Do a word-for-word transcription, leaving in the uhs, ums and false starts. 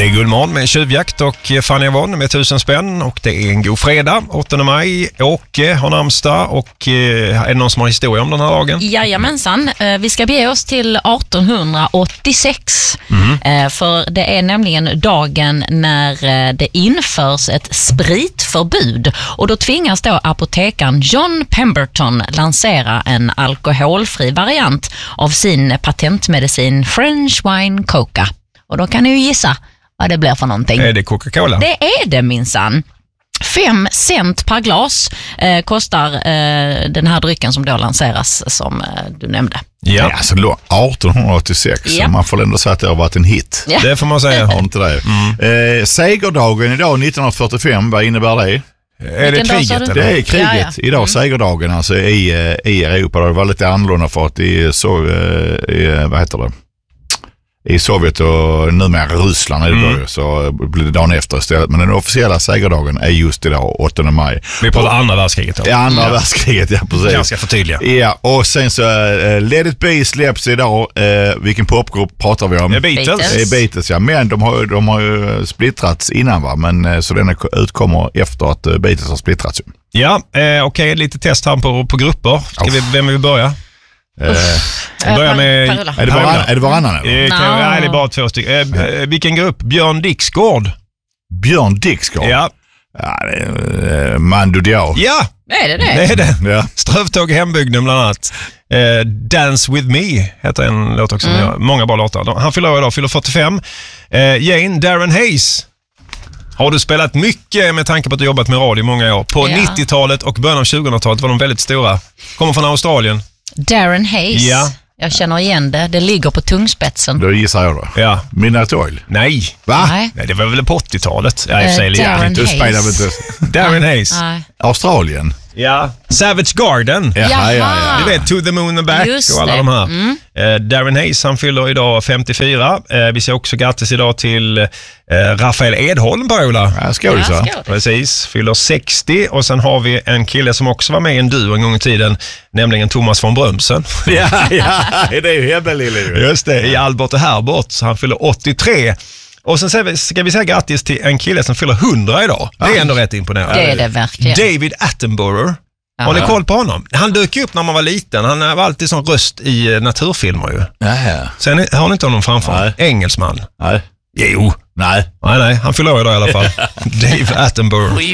är Guldmorgon med Tjuvjakt och Fanny Avon med tusen spänn och det är en god fredag, åttonde maj. Åke har namnsdag och eh, är det någon som har historia om den här dagen? Jajamensan, eh, vi ska bege oss till arton åttiosex mm. eh, för det är nämligen dagen när eh, det införs ett spritförbud och då tvingas då apotekaren John Pemberton lansera en alkoholfri variant av sin patentmedicin French Wine Coca. Och då kan ni ju gissa vad det blir för någonting. Är det Coca-Cola? Det är det minsann. Fem cent per glas eh, kostar eh, den här drycken som då lanseras som eh, du nämnde. Ja, ja alltså arton åttiosex. Ja. Man får ändå säga att det har varit en hit. Ja. Det får man säga. Har inte det. Mm. Eh, segerdagen idag nittonhundrafyrtiofem, vad innebär det? Är det kriget? Eller? Det är kriget. Ja, ja. Idag mm. segerdagen alltså i, i Europa. Det var lite annorlunda för att i, så, i, vad heter det? I Sovjet och numera Ryssland är det mm. då, så blir det dagen efter istället. Men den officiella segerdagen är just idag, åttonde maj. Vi pratar andra världskriget då. Ja, andra ja. världskriget, ja precis. Ganska förtydliga. Ja, och sen så uh, Let It Be släpps idag. Uh, vilken popgrupp pratar vi om? Det är Beatles. Det är Beatles, ja. Men de har, de har ju splittrats innan, va? Men uh, så den utkommer efter att uh, Beatles har splittrats. Ja, eh, okej. Okay, lite test här på, på grupper. Ska oh. vi, vem vill börja? Uh, börja med, är det varannan? Är det varannan eller? Eh, kan, no. Nej, det är bara två stycken. Eh, ja. Vilken grupp? Björn Dixgård. Björn Dixgård? Ja. Ja, det är uh, Mando Diao. Ja, är det det? Det är det. Ja. Strövtåg i hembygden bland annat. Eh, Dance With Me heter en låt också. Mm. Många bra låtar. Han fyller idag, fyller fyrtiofem. Eh, Jane Darren Hayes. Har du spelat mycket med tanke på att du jobbat med radio i många år? På ja. nittiotalet och början av tjugohundratalet var de väldigt stora. Kommer från Australien. Darren Hayes. Ja. Jag känner igen det. Det ligger på tungspetsen. Då gissar jag då. Ja. Midnight Oil. Nej. Va? Nej. Nej, det var väl på åttiotalet. Ja, uh, Darren inte Hayes. Darren Hayes. Nej. Australien. Ja. Savage Garden. Ja, ja, ja, ja. Du vet, To the Moon and Back Just och alla det. de här. Mm. Uh, Darren Hayes, han fyller idag femtiofyra. Uh, vi ser också grattis idag till uh, Rafael Edholm, Paola. Ja, skål ja, så. Precis, fyller sextio. Och sen har vi en kille som också var med i en duo en gång i tiden, nämligen Thomas von Brömsen. Ja, ja, det är ju Hebelille. Just det, i Albert och Herbert. Så han fyller åttiotre. Och sen ska vi säga grattis till en kille som fyller hundra idag. Det är ändå rätt imponerande. Det är det verkligen. David Attenborough. Har ni koll på honom? Han dök upp när man var liten. Han var alltid sån röst i naturfilmer ju. Jaha. Sen har ni inte honom framför. Nej. Engelsman. Nej. Jo. Nej. Nej, nej. Han fyller idag i alla fall. Dave Attenborough.